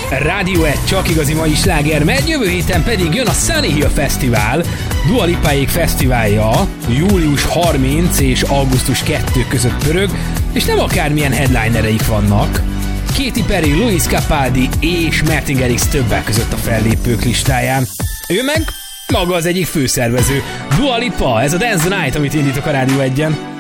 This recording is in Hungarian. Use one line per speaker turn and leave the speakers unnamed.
Rádió 1 csak igazi mai sláger megy, jövő héten pedig jön a Sunny Hill Fesztivál, Dua Lipáék fesztiválja, július 30 és augusztus 2 között pörög, és nem akármilyen headlinereik vannak. Katy Perry, Luis Capaldi és Martin Garrix többek között a fellépők listáján. Ő meg maga az egyik főszervező, Dua Lipa, ez a Dance the Night, amit indítok a Rádió 1-en.